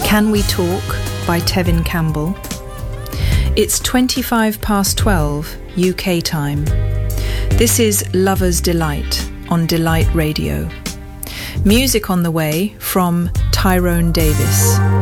Can We Talk by Tevin Campbell. It's 12 UK time. This is Lover's Delight on Delight Radio. Music on the way from Tyrone Davis.